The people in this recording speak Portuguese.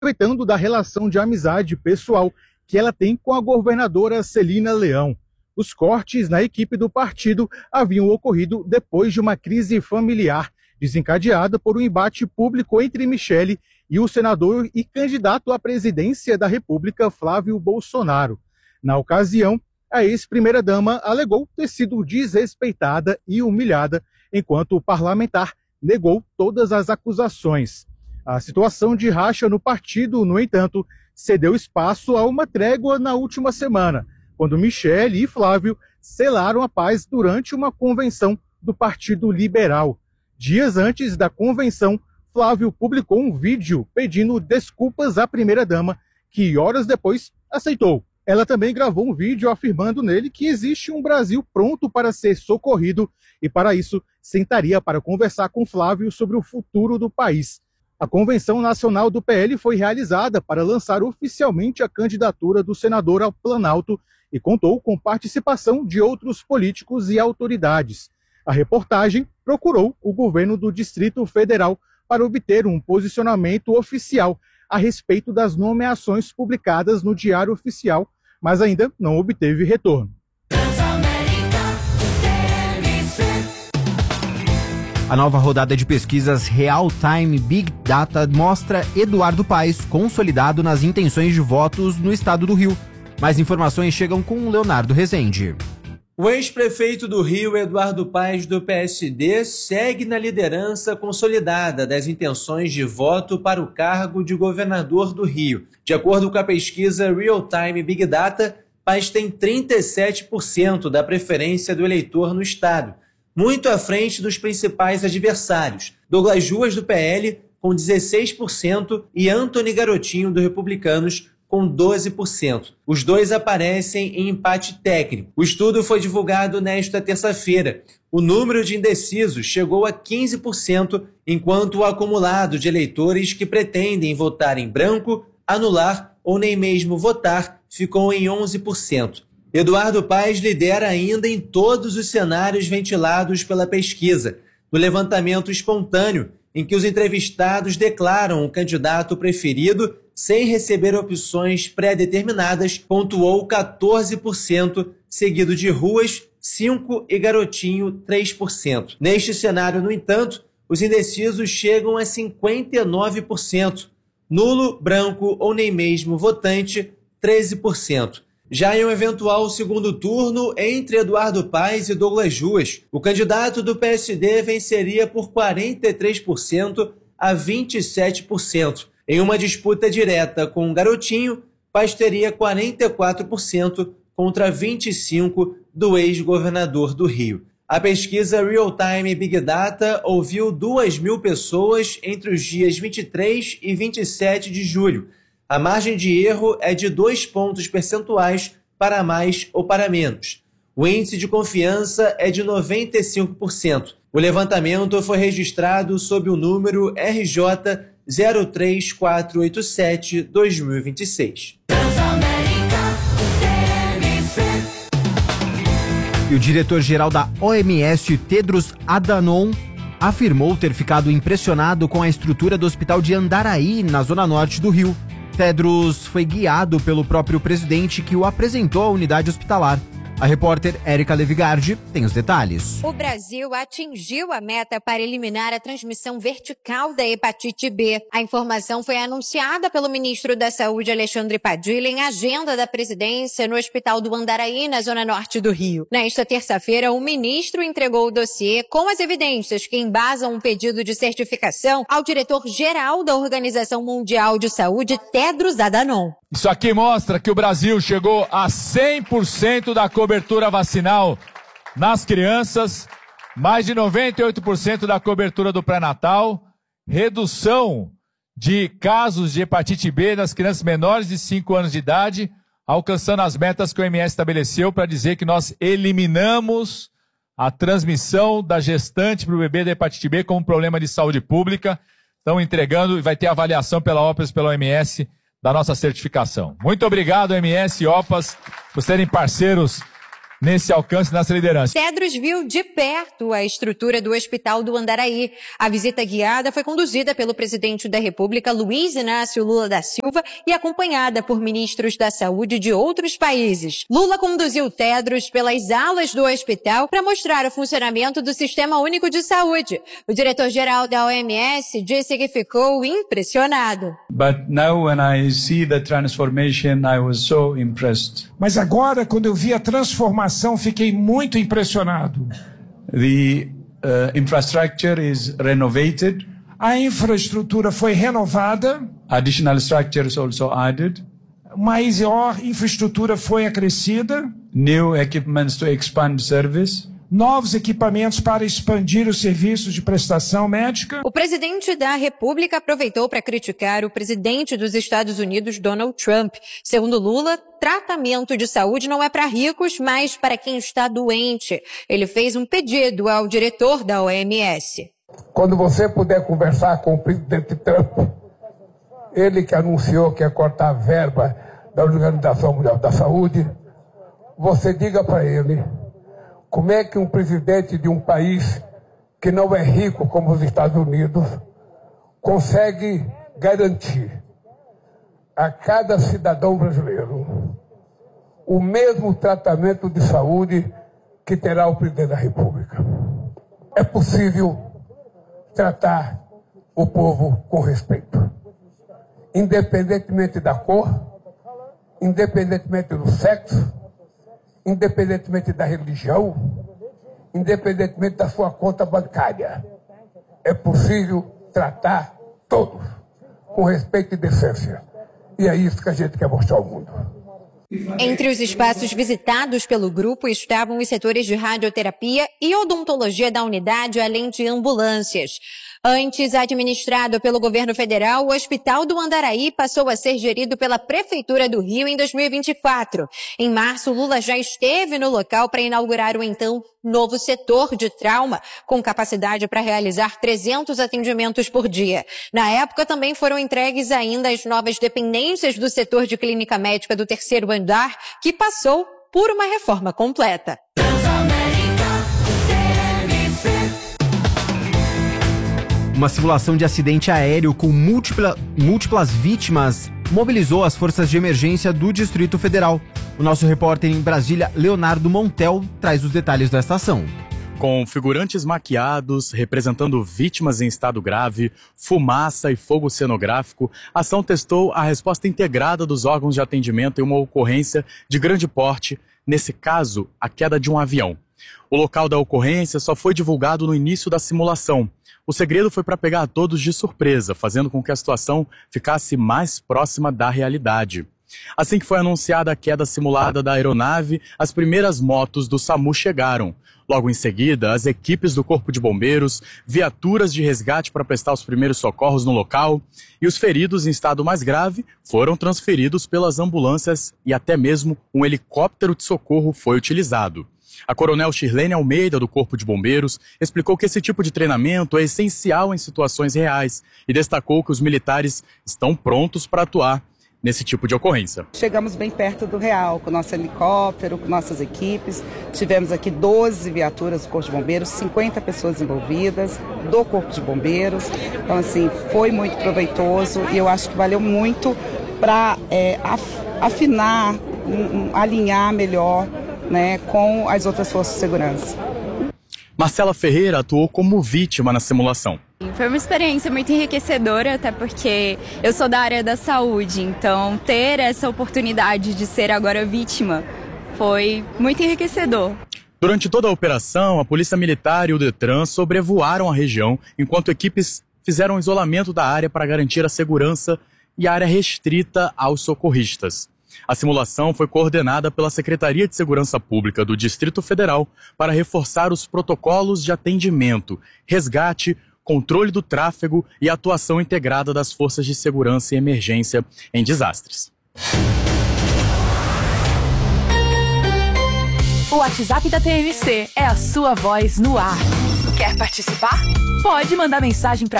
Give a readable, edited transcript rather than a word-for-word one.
aproveitando da relação de amizade pessoal que ela tem com a governadora Celina Leão. Os cortes na equipe do partido haviam ocorrido depois de uma crise familiar, desencadeada por um embate público entre Michele e o senador e candidato à presidência da República, Flávio Bolsonaro. Na ocasião, a ex-primeira-dama alegou ter sido desrespeitada e humilhada, enquanto o parlamentar negou todas as acusações. A situação de racha no partido, no entanto, cedeu espaço a uma trégua na última semana, quando Michele e Flávio selaram a paz durante uma convenção do Partido Liberal. Dias antes da convenção, Flávio publicou um vídeo pedindo desculpas à primeira-dama, que horas depois aceitou. Ela também gravou um vídeo afirmando nele que existe um Brasil pronto para ser socorrido e, para isso, sentaria para conversar com Flávio sobre o futuro do país. A Convenção Nacional do PL foi realizada para lançar oficialmente a candidatura do senador ao Planalto e contou com participação de outros políticos e autoridades. A reportagem procurou o governo do Distrito Federal para obter um posicionamento oficial a respeito das nomeações publicadas no Diário Oficial, mas ainda não obteve retorno. A nova rodada de pesquisas Real Time Big Data mostra Eduardo Paes consolidado nas intenções de votos no estado do Rio. Mais informações chegam com Leonardo Rezende. O ex-prefeito do Rio, Eduardo Paes, do PSD, segue na liderança consolidada das intenções de voto para o cargo de governador do Rio. De acordo com a pesquisa Real Time Big Data, Paes tem 37% da preferência do eleitor no estado, muito à frente dos principais adversários, Douglas Ruas, do PL, com 16%, e Antony Garotinho, do Republicanos, com 12%. Os dois aparecem em empate técnico. O estudo foi divulgado nesta terça-feira. O número de indecisos chegou a 15%, enquanto o acumulado de eleitores que pretendem votar em branco, anular ou nem mesmo votar ficou em 11%. Eduardo Paes lidera ainda em todos os cenários ventilados pela pesquisa. No levantamento espontâneo, em que os entrevistados declaram o candidato preferido sem receber opções pré-determinadas, pontuou 14%, seguido de Ruas, 5% e Garotinho, 3%. Neste cenário, no entanto, os indecisos chegam a 59%. Nulo, branco ou nem mesmo votante, 13%. Já em um eventual segundo turno entre Eduardo Paes e Douglas Ruas, o candidato do PSD venceria por 43% a 27%. Em uma disputa direta com o Garotinho, Paes teria 44% contra 25% do ex-governador do Rio. A pesquisa Real Time Big Data ouviu 2.000 pessoas entre os dias 23 e 27 de julho. A margem de erro é de 2 pontos percentuais para mais ou para menos. O índice de confiança é de 95%. O levantamento foi registrado sob o número RJ 03487-2026. E o diretor-geral da OMS, Tedros Adhanom, afirmou ter ficado impressionado com a estrutura do hospital de Andaraí, na zona norte do Rio. Tedros foi guiado pelo próprio presidente, que o apresentou à unidade hospitalar. A repórter Érica Levigardi tem os detalhes. O Brasil atingiu a meta para eliminar a transmissão vertical da hepatite B. A informação foi anunciada pelo ministro da Saúde, Alexandre Padilha, em agenda da presidência no Hospital do Andaraí, na zona norte do Rio. Nesta terça-feira, o ministro entregou o dossiê com as evidências que embasam um pedido de certificação ao diretor-geral da Organização Mundial de Saúde, Tedros Adhanom. Isso aqui mostra que o Brasil chegou a 100% da cobertura vacinal nas crianças, mais de 98% da cobertura do pré-natal, redução de casos de hepatite B nas crianças menores de 5 anos de idade, alcançando as metas que o OMS estabeleceu para dizer que nós eliminamos a transmissão da gestante para o bebê da hepatite B como problema de saúde pública. Estão entregando e vai ter avaliação pela OPAS e pela OMS da nossa certificação. Muito obrigado, OMS e OPAS, por serem parceiros nesse alcance, nessa liderança. Tedros viu de perto a estrutura do Hospital do Andaraí. A visita guiada foi conduzida pelo presidente da República, Luiz Inácio Lula da Silva, e acompanhada por ministros da saúde de outros países. Lula conduziu Tedros pelas alas do hospital para mostrar o funcionamento do Sistema Único de Saúde. O diretor-geral da OMS disse que ficou impressionado. But now when I see the transformation, I was so impressed. Mas agora, quando eu vi a transformação, fiquei muito impressionado. The infrastructure is renovated. A infraestrutura foi renovada. Additional structures also added. Maior infraestrutura foi acrescida. New equipments to expand service. Novos equipamentos para expandir os serviços de prestação médica. O presidente da República aproveitou para criticar o presidente dos Estados Unidos, Donald Trump. Segundo Lula, tratamento de saúde não é para ricos, mas para quem está doente. Ele fez um pedido ao diretor da OMS. Quando você puder conversar com o presidente Trump, ele que anunciou que ia cortar a verba da Organização Mundial da Saúde, você diga para ele como é que um presidente de um país que não é rico como os Estados Unidos consegue garantir a cada cidadão brasileiro o mesmo tratamento de saúde que terá o presidente da República. É possível tratar o povo com respeito, independentemente da cor, independentemente do sexo, independentemente da religião, independentemente da sua conta bancária. É possível tratar todos com respeito e decência. E é isso que a gente quer mostrar ao mundo. Entre os espaços visitados pelo grupo estavam os setores de radioterapia e odontologia da unidade, além de ambulâncias. Antes administrado pelo governo federal, o Hospital do Andaraí passou a ser gerido pela Prefeitura do Rio em 2024. Em março, Lula já esteve no local para inaugurar o então novo setor de trauma, com capacidade para realizar 300 atendimentos por dia. Na época, também foram entregues ainda as novas dependências do setor de clínica médica do 3º andar, que passou por uma reforma completa. Uma simulação de acidente aéreo com múltiplas vítimas mobilizou as forças de emergência do Distrito Federal. O nosso repórter em Brasília, Leonardo Montel, traz os detalhes desta ação. Com figurantes maquiados, representando vítimas em estado grave, fumaça e fogo cenográfico, a ação testou a resposta integrada dos órgãos de atendimento em uma ocorrência de grande porte, nesse caso, a queda de um avião. O local da ocorrência só foi divulgado no início da simulação. O segredo foi para pegar a todos de surpresa, fazendo com que a situação ficasse mais próxima da realidade. Assim que foi anunciada a queda simulada da aeronave, as primeiras motos do SAMU chegaram. Logo em seguida, as equipes do Corpo de Bombeiros, viaturas de resgate para prestar os primeiros socorros no local, e os feridos em estado mais grave foram transferidos pelas ambulâncias e até mesmo um helicóptero de socorro foi utilizado. A coronel Shirlene Almeida, do Corpo de Bombeiros, explicou que esse tipo de treinamento é essencial em situações reais e destacou que os militares estão prontos para atuar nesse tipo de ocorrência. Chegamos bem perto do real, com nosso helicóptero, com nossas equipes. Tivemos aqui 12 viaturas do Corpo de Bombeiros, 50 pessoas envolvidas do Corpo de Bombeiros. Então, assim, foi muito proveitoso e eu acho que valeu muito para afinar, alinhar melhor, né, com as outras forças de segurança. Marcela Ferreira atuou como vítima na simulação. Foi uma experiência muito enriquecedora, até porque eu sou da área da saúde, então ter essa oportunidade de ser agora vítima foi muito enriquecedor. Durante toda a operação, a Polícia Militar e o Detran sobrevoaram a região, enquanto equipes fizeram isolamento da área para garantir a segurança e a área restrita aos socorristas. A simulação foi coordenada pela Secretaria de Segurança Pública do Distrito Federal para reforçar os protocolos de atendimento, resgate, controle do tráfego e atuação integrada das forças de segurança e emergência em desastres. O WhatsApp da TMC é a sua voz no ar. Quer participar? Pode mandar mensagem para